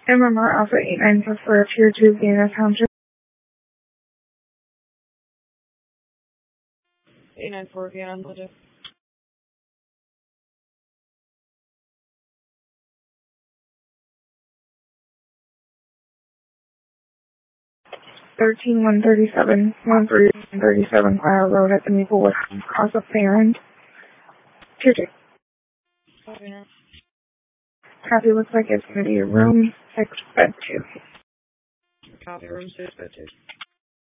MMR Alpha 89 for Tier 2 Vienna Township. 894 Vienna Township. 137 Clara Road at the Maplewood House of Parent. Tier 2. Copy, looks like it's going to be room 6, bed 2. Copy, room 6, bed 2.